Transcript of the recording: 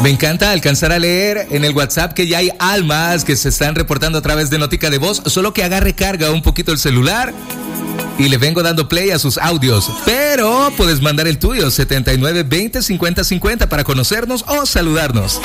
Me encanta alcanzar a leer en el WhatsApp que ya hay almas que se están reportando a través de notica de voz, solo que haga recarga un poquito el celular y le vengo dando play a sus audios. Pero puedes mandar el tuyo, 79 20 50 50, para conocernos o saludarnos.